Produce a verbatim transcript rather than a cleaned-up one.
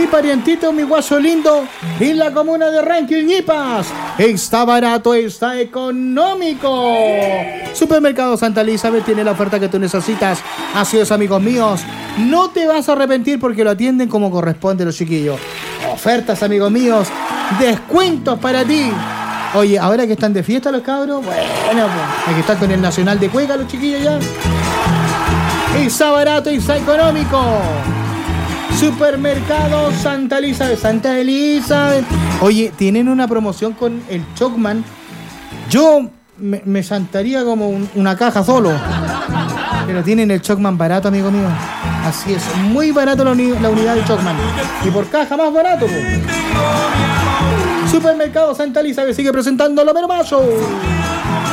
mi parientito, mi guaso lindo, en la comuna de Rankin Ñipas. Está barato, está económico. Supermercado Santa Elizabeth tiene la oferta que tú necesitas. Así es, amigos míos. No te vas a arrepentir porque lo atienden como corresponde los chiquillos. Ofertas, amigos míos. Descuentos para ti. Oye, ahora que están de fiesta los cabros, bueno, pues, hay que estar con el Nacional de Cueca los chiquillos ya. Está barato y está económico. Supermercado Santa Elizabeth. Santa Elizabeth. Oye, tienen una promoción con el Chocman. Yo me, me santaría como un, una caja solo. Pero tienen el Chocman barato, amigo mío. Así es, muy barato la, uni- la unidad de Chocman. Y por caja más barato, po. Supermercado Santa Elizabeth sigue presentando lo menos.